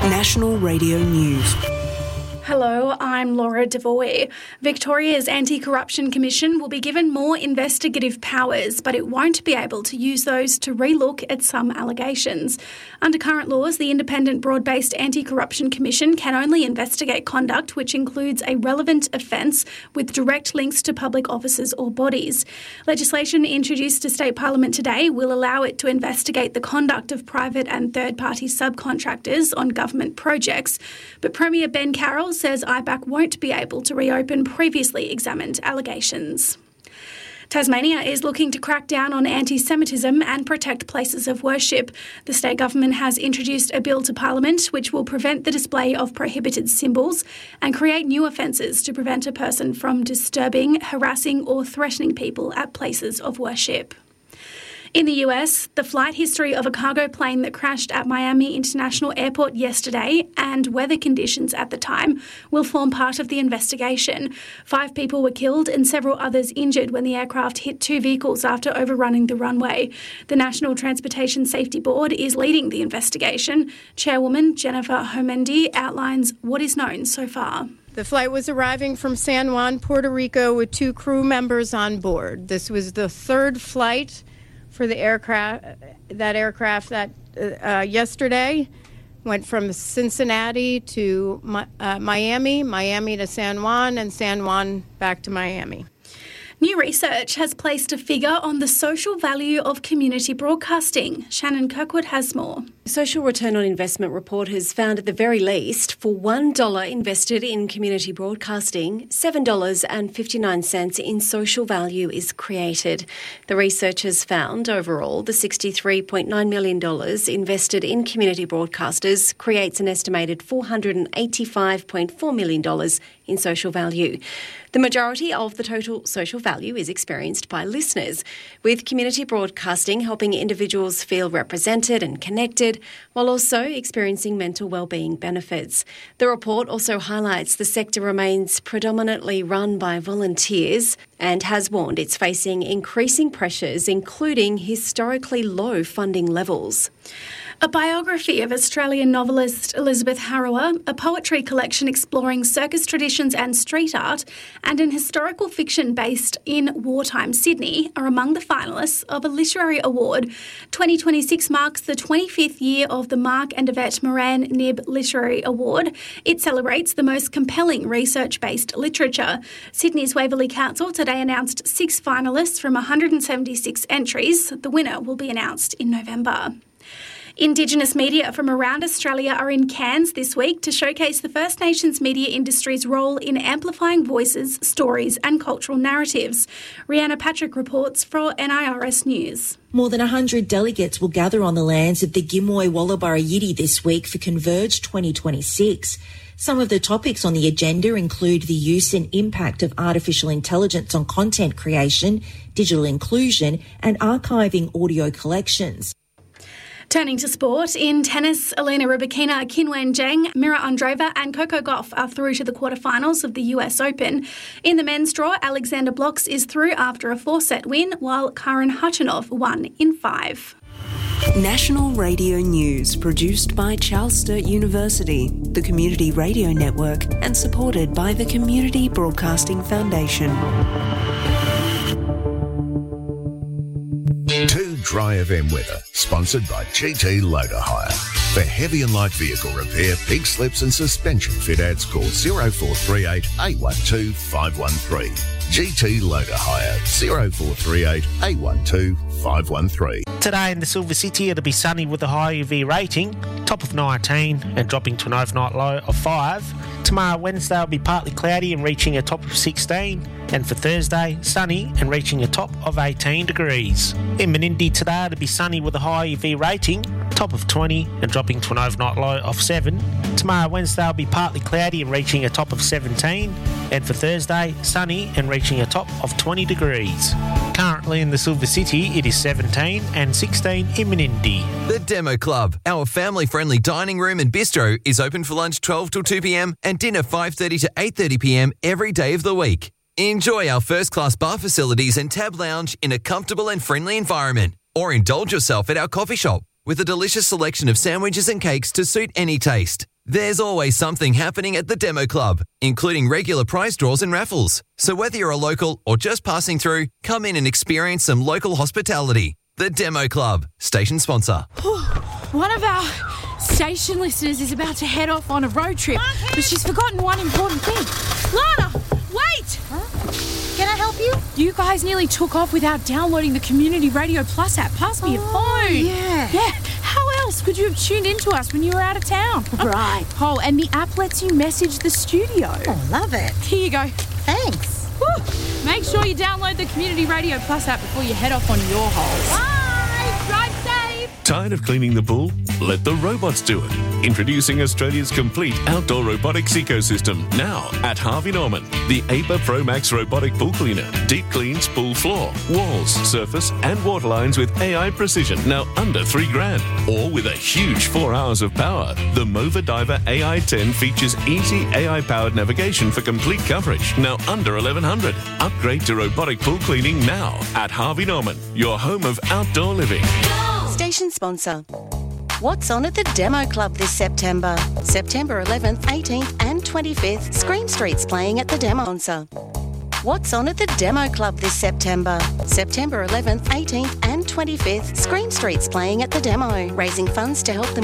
National Radio News. Hello, I'm Laura Devoy. Victoria's Anti-Corruption Commission will be given more investigative powers, but it won't be able to use those to relook at some allegations. Under current laws, the Independent Broad-Based Anti-Corruption Commission can only investigate conduct which includes a relevant offence with direct links to public officers or bodies. Legislation introduced to State Parliament today will allow it to investigate the conduct of private and third-party subcontractors on government projects, but Premier Ben Carroll says IBAC won't be able to reopen previously examined allegations. Tasmania is looking to crack down on anti-Semitism and protect places of worship. The state government has introduced a bill to Parliament which will prevent the display of prohibited symbols and create new offences to prevent a person from disturbing, harassing or threatening people at places of worship. In the US, the flight history of a cargo plane that crashed at Miami International Airport yesterday and weather conditions at the time will form part of the investigation. 5 people were killed and several others injured when the aircraft hit 2 vehicles after overrunning the runway. The National Transportation Safety Board is leading the investigation. Chairwoman Jennifer Homendy outlines what is known so far. The flight was arriving from San Juan, Puerto Rico, with 2 crew members on board. This was the 3rd flight for the aircraft that yesterday went from Cincinnati to Miami to San Juan, and San Juan back to Miami. New research has placed a figure on the social value of community broadcasting. Shannon Kirkwood has more. The Social Return on Investment report has found at the very least, for $1 invested in community broadcasting, $7.59 in social value is created. The researchers found overall the $63.9 million invested in community broadcasters creates an estimated $485.4 million in social value. The majority of the total social value is experienced by listeners, with community broadcasting helping individuals feel represented and connected, while also experiencing mental wellbeing benefits. The report also highlights the sector remains predominantly run by volunteers and has warned it's facing increasing pressures, including historically low funding levels. A biography of Australian novelist Elizabeth Harrower, a poetry collection exploring circus traditions and street art, and an historical fiction based in wartime Sydney are among the finalists of a literary award. 2026 marks the 25th year of the Mark and Yvette Moran Nib Literary Award. It celebrates the most compelling research-based literature. Sydney's Waverley Council today announced 6 finalists from 176 entries. The winner will be announced in November. Indigenous media from around Australia are in Cairns this week to showcase the First Nations media industry's role in amplifying voices, stories and cultural narratives. Rhianna Patrick reports for NIRS News. More than 100 delegates will gather on the lands of the Gimoi Walabara Yiddi this week for Converge 2026. Some of the topics on the agenda include the use and impact of artificial intelligence on content creation, digital inclusion and archiving audio collections. Turning to sport, in tennis, Elena Rybakina, Qinwen Zheng, Mira Andreeva and Coco Gauff are through to the quarterfinals of the US Open. In the men's draw, Alexander Blocks is through after a 4-set win, while Karen Khachanov won in 5. National Radio News, produced by Charles Sturt University, the Community Radio Network, and supported by the Community Broadcasting Foundation. Dry FM weather, sponsored by GT Loader Hire. For heavy and light vehicle repair, pig slips and suspension fit-outs, call 0438 812 513. GT Loader Hire, 0438 812 513. Today in the Silver City, it'll be sunny with a high UV rating, top of 19 and dropping to an overnight low of 5. Tomorrow, Wednesday, will be partly cloudy and reaching a top of 16. And for Thursday, sunny and reaching a top of 18 degrees. In Menindee today, it'll be sunny with a high UV rating, top of 20 and dropping to an overnight low of 7. Tomorrow, Wednesday, will be partly cloudy and reaching a top of 17. And for Thursday, sunny and reaching a top of 20 degrees. Currently in the Silver City, it is 17 and 16 in Menindee. The Demo Club, our family-friendly dining room and bistro, is open for lunch 12 till 2 p.m. and dinner 5:30 to 8:30 p.m. every day of the week. Enjoy our first-class bar facilities and tab lounge in a comfortable and friendly environment. Or indulge yourself at our coffee shop with a delicious selection of sandwiches and cakes to suit any taste. There's always something happening at the Demo Club, including regular prize draws and raffles. So whether you're a local or just passing through, come in and experience some local hospitality. The Demo Club, station sponsor. One of our station listeners is about to head off on a road trip, but she's forgotten one important thing. Lana, wait! Can I help you? You guys nearly took off without downloading the Community Radio Plus app. Pass me your phone. Yeah. How else could you have tuned into us when you were out of town? Right. Oh, and the app lets you message the studio. Oh, love it. Here you go. Thanks. Woo. Make sure you download the Community Radio Plus app before you head off on your holes. Bye. Drive safe. Tired of cleaning the pool? Let the robots do it. Introducing Australia's complete outdoor robotics ecosystem now at Harvey Norman. The APA Pro Max robotic pool cleaner. Deep cleans pool floor, walls, surface and water lines with AI precision. Now under $3,000. Or with a huge 4 hours of power. The Mova Diver AI 10 features easy AI-powered navigation for complete coverage. Now under $1,100. Upgrade to robotic pool cleaning now at Harvey Norman. Your home of outdoor living. Station sponsor. What's on at the Demo Club this September? September 11th, 18th and 25th, Screen Street's playing at the Demo sponsor. What's on at the Demo Club this September? September 11th, 18th and 25th, Screen Street's playing at the Demo, raising funds to help the